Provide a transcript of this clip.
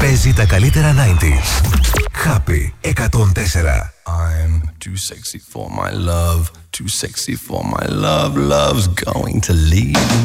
Παίζει τα καλύτερα 90s. Happy 104. I'm too sexy for my love, too sexy for my love, love's going to leave.